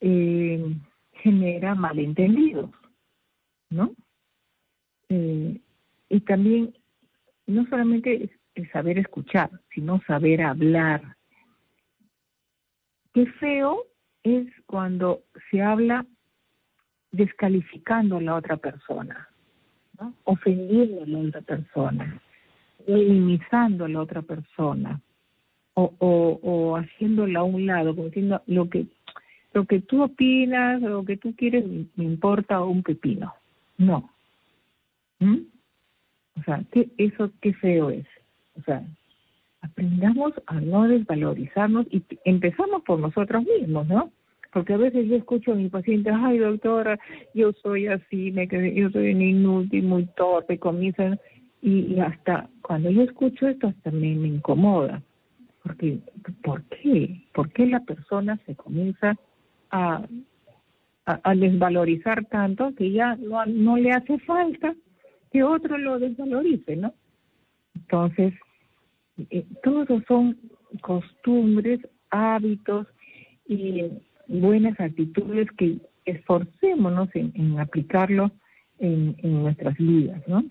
genera malentendidos, ¿no? Y también no solamente es saber escuchar, sino saber hablar. Qué feo es cuando se habla descalificando a la otra persona, ¿no? Ofendiendo a la otra persona, minimizando a la otra persona, o haciéndola a un lado, como diciendo lo que tú opinas, lo que tú quieres, me importa un pepino. No. O sea, qué feo es. O sea, aprendamos a no desvalorizarnos y empezamos por nosotros mismos, ¿no? Porque a veces yo escucho a mi paciente, ay doctora, yo soy así, yo soy un inútil, muy torpe, comienzan, y hasta cuando yo escucho esto hasta me incomoda. Porque, ¿por qué? ¿Por qué la persona se comienza a desvalorizar tanto que ya no le hace falta que otro lo desvalorice, ¿no? Entonces, todos son costumbres, hábitos y buenas actitudes que esforcémonos en aplicarlo en nuestras vidas, ¿no?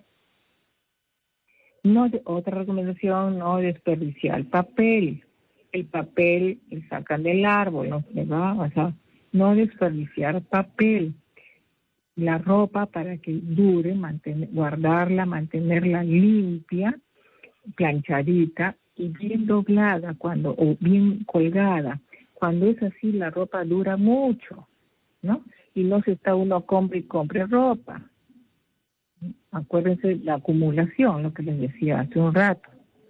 Otra recomendación, no desperdiciar el papel. El papel lo sacan del árbol, ¿no? ¿Verdad? O sea, no desperdiciar papel. La ropa para que dure, guardarla, mantenerla limpia, planchadita y bien doblada o bien colgada. Cuando es así, la ropa dura mucho, ¿no? Y no se está uno compre y compre ropa. Acuérdense la acumulación, lo que les decía hace un rato.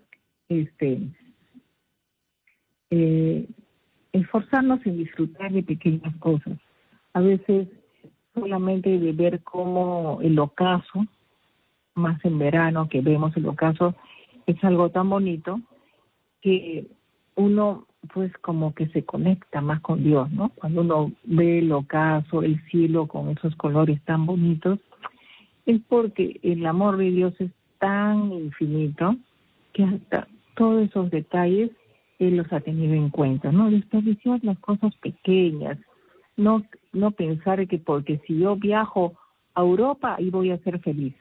Esforzarnos en disfrutar de pequeñas cosas. A veces solamente de ver cómo el ocaso, más en verano que vemos el ocaso, es algo tan bonito que uno pues como que se conecta más con Dios, ¿no? Cuando uno ve el ocaso, el cielo con esos colores tan bonitos, es porque el amor de Dios es tan infinito que hasta todos esos detalles Él los ha tenido en cuenta, ¿no? Desperdiciar las cosas pequeñas, no pensar que porque si yo viajo a Europa ahí voy a ser feliz.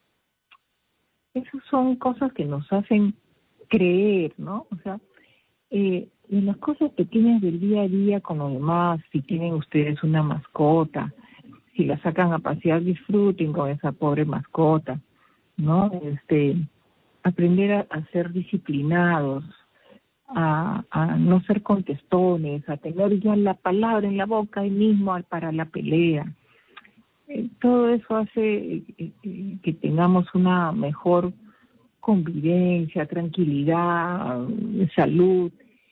Esas son cosas que nos hacen creer, ¿no? O sea, en las cosas pequeñas del día a día con los demás, si tienen ustedes una mascota, si la sacan a pasear, disfruten con esa pobre mascota, ¿no? Aprender a ser disciplinados, a no ser contestones, a tener ya la palabra en la boca ahí mismo para la pelea. Todo eso hace que tengamos una mejor convivencia, tranquilidad, salud,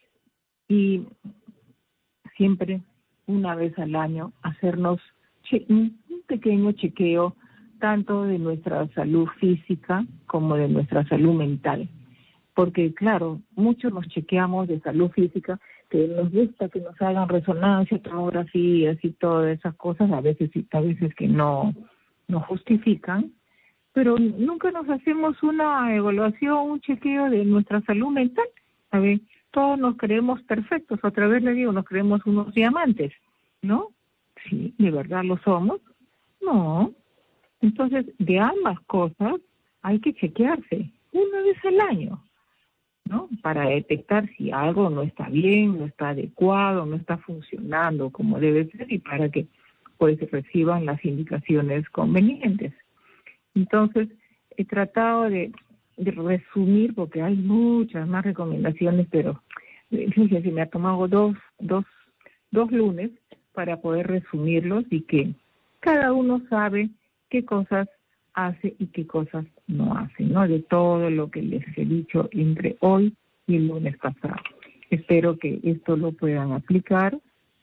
y siempre una vez al año hacernos un pequeño chequeo tanto de nuestra salud física como de nuestra salud mental. Porque claro, muchos nos chequeamos de salud física, que nos gusta que nos hagan resonancia, tomografías y todas esas cosas, a veces que no justifican, pero nunca nos hacemos una evaluación, un chequeo de nuestra salud mental. A ver, todos nos creemos perfectos, otra vez le digo, nos creemos unos diamantes, ¿no? Sí, ¿de verdad lo somos? No. Entonces, de ambas cosas hay que chequearse una vez al año, ¿no? Para detectar si algo no está bien, no está adecuado, no está funcionando como debe ser y para que pues reciban las indicaciones convenientes. Entonces, he tratado de resumir, porque hay muchas más recomendaciones, pero fíjense, me ha tomado dos lunes para poder resumirlos y que cada uno sabe qué cosas hace y qué cosas no hace, ¿no? De todo lo que les he dicho entre hoy y el lunes pasado. Espero que esto lo puedan aplicar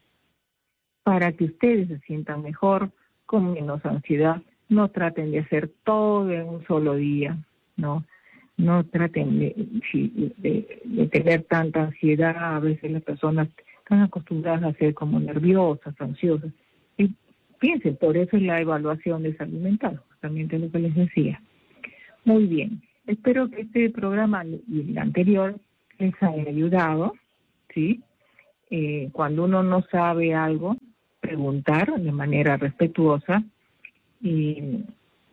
para que ustedes se sientan mejor, con menos ansiedad. No traten de hacer todo en un solo día, ¿no? No traten de tener tanta ansiedad. A veces las personas están acostumbradas a ser como nerviosas, ansiosas. Y piensen, por eso es la evaluación de salud mental, justamente lo que les decía. Muy bien, espero que este programa y el anterior les haya ayudado, ¿sí? Cuando uno no sabe algo, preguntar de manera respetuosa y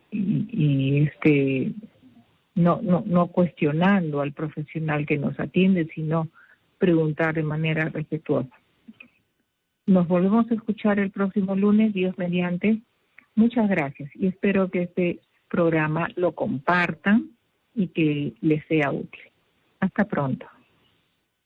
no cuestionando al profesional que nos atiende, sino preguntar de manera respetuosa. Nos volvemos a escuchar el próximo lunes, Dios mediante. Muchas gracias y espero que este programa lo compartan y que les sea útil. Hasta pronto.